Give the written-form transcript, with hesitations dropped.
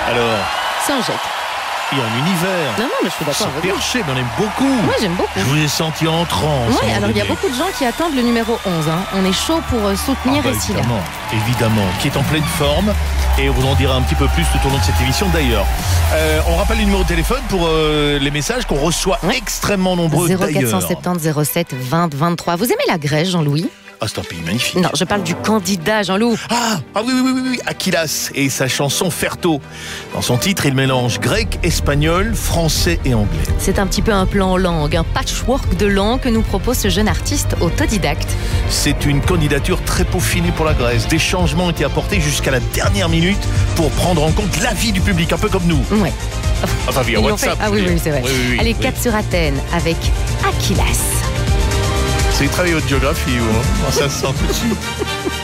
Alors, C'est Angèle. il y a un univers. Non, mais je suis d'accord C'est avec vous. perché, mais on aime beaucoup. Moi, j'aime beaucoup. Je vous ai senti en transe. Oui, alors il y a René. beaucoup de gens qui attendent le numéro 11. On est chaud pour soutenir Essilor. Évidemment, qui est en pleine forme. Et on vous en dira un petit peu plus tout au long de cette émission d'ailleurs. On rappelle le numéro de téléphone pour les messages qu'on reçoit extrêmement nombreux d'ailleurs. 0470 07 20 23. Vous aimez la Grèce, Jean-Louis? Ah, c'est un pays magnifique. Non, je parle du candidat, Jean-Loup. Ah oui, Aquilas et sa chanson Ferto. Dans son titre, il mélange grec, espagnol, français et anglais. C'est un petit peu un plan langue, un patchwork de langue que nous propose ce jeune artiste autodidacte. C'est une candidature très peaufinée pour la Grèce. Des changements ont été apportés jusqu'à la dernière minute pour prendre en compte l'avis du public, un peu comme nous. Ouais. Enfin, via Ils l'ont WhatsApp. fait. Ah oui, c'est vrai. Oui. Allez, 4 sur Athènes avec Aquilas. C'est travailler votre géographie, vous, hein. Ça se sent tout de suite.